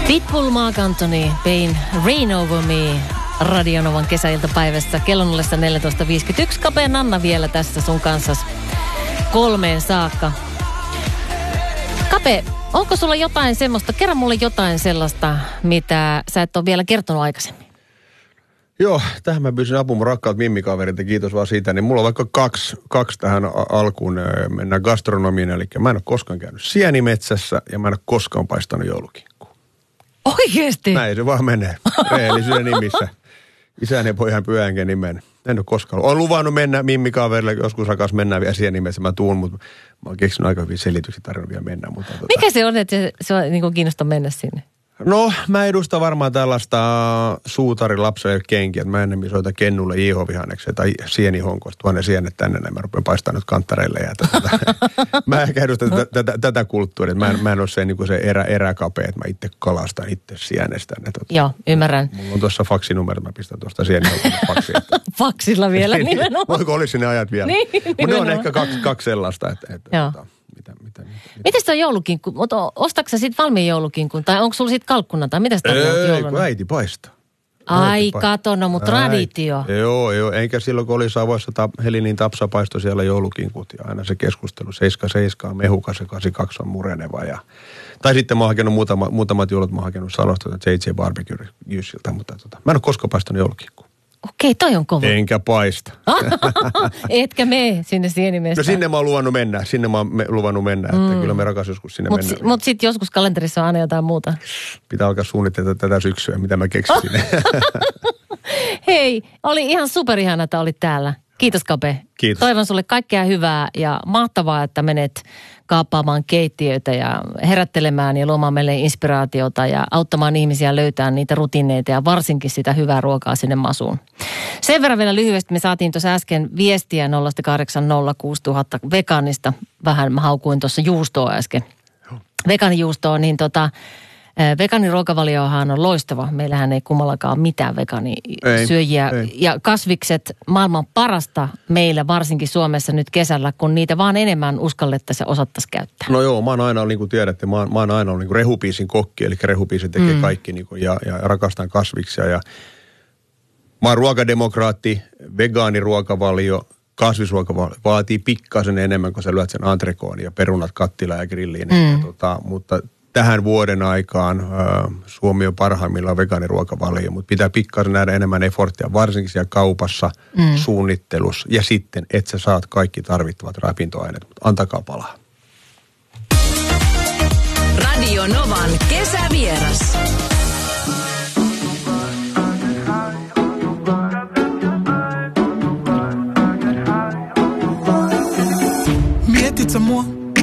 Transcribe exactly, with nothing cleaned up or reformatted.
Pitbull, Marc Anthony, Pain, Rain Over Me, Radionovan kesäiltapäivässä. Kellon ollessa neljätoista viisikymmentäyksi. Kapea Nanna vielä tässä sun kanssas kolmeen saakka. Kape, onko sulla jotain semmoista, kerran mulle jotain sellaista, mitä sä et ole vielä kertonut aikaisemmin? Joo, tähän mä pyysin apua mun rakkaat mimmikaverit, kiitos vaan siitä. Niin mulla on vaikka kaksi, kaksi tähän alkuun. Mennään gastronomiin, eli mä en ole koskaan käynyt sienimetsässä ja mä en ole koskaan paistanut joulukinkkua. Oikeesti? Näin se vaan menee. Rehellisyyden nimissä. Isäni pojan pyhänkin nimen. En ole koskaan. Olen luvannut mennä mimmikaverille, joskus rakas mennään vielä sienimessä. Mä tuun, mutta mä oon keksinyt aika hyvin selityksiä, tarvinnut vielä mennä. Mutta, tota... Mikä se on, että se, se on niin kuin kiinnostaa mennä sinne? No, mä edustan varmaan tällaista suutarin lapselle kenkiä, että mä ennemmin soitan kennulle iihovihanneksi tai sienihonkosta. Tuon ne sienet tänne, näin mä rupean paistamaan nyt kanttareille. Ja tätä. Mä ehkä edustan tätä, tätä, tätä kulttuuria. Mä en, mä en ole se, niin se erä, eräkapea, että mä itse kalastan itse sienestä. Tota, joo, ymmärrän. Mulla on tuossa faksinumero, mä pistän tuosta sienihonkosta faksiin. Faksilla vielä nimenomaan. Voiko olisi ne ajat vielä? Niin, mutta ne on ehkä kaksi, kaksi sellaista, että... että joo. Tota, Mitä, mitä, mitä, mitä. Miten sitä on joulukinkku? Ostatko sä sit valmiin joulukinkun? Tai onko sulla sit kalkkuna? Tai mitä sitä on jouluna? Ei, kun äiti paistaa. Ai, kato, no mutta traditio. Joo, joo. Enkä silloin, kun oli Savoissa ta, Helinin Tapsa paistoi siellä joulukinkut. Ja aina se keskustelu, seiska seiskaa, mehukas ja kasi kaksi on mureneva. Ja... Tai sitten mä oon hakenut muutama, muutamat joulut, mä oon hakenut Salosta J J Barbecue-jyssiltä. Mutta tota, mä en ole koskaan paistanut joulukinkua. Okei, toi on kova. Enkä paista. Etkä mene sinne sienimestään. No sinne mä oon luvannut mennä. Sinne mä oon me, luvannut mennä. Että mm. kyllä me rakas joskus sinne mut mennään. Si, Mutta sitten joskus kalenterissa on aina jotain muuta. Pitää alkaa suunnitella tätä syksyä, mitä mä keksin sinne. Hei, oli ihan superihana, että olit täällä. Kiitos, Kape. Kiitos. Toivon sulle kaikkea hyvää ja mahtavaa, että menet kaappaamaan keittiöitä ja herättelemään ja luomaan meille inspiraatiota ja auttamaan ihmisiä löytämään niitä rutiineita ja varsinkin sitä hyvää ruokaa sinne masuun. Sen verran vielä lyhyesti me saatiin tuossa äsken viestiä nolla kahdeksan nolla kuusi tuhatta vegaanista. Vähän mä haukuin tuossa juustoa äsken. Vegaanijuustoa, niin tota... Vegaaniruokavaliohan on loistava. Meillähän ei kummallakaan ole mitään vegaanisyöjiä. Ei, ei. Ja kasvikset maailman parasta meillä, varsinkin Suomessa nyt kesällä, kun niitä vaan enemmän uskallettaisiin ja osattaisiin käyttää. No joo, mä oon aina, niin kuin tiedätte, mä oon, mä oon aina ollut niin kuin rehupiisin kokki, eli rehupiisi tekee mm. kaikki niin kuin, ja, ja rakastan kasviksia. Ja mä oon ruokademokraatti, vegaaniruokavalio, kasvisruokavalio vaatii pikkasen enemmän, kun sä lyöt sen entrekoon ja perunat kattilaan ja grilliin. Mm. Ja, tota, mutta tähän vuoden aikaan äh, Suomi on parhaimmillaan vegaaniruokavalio, mutta pitää pikkasen nähdä enemmän efforttia, varsinkin siellä kaupassa, mm. suunnittelussa. Ja sitten, että sä saat kaikki tarvittavat ravintoaineet, mutta antakaa palaa. Radio Novan kesävieras. Mietit sä mua?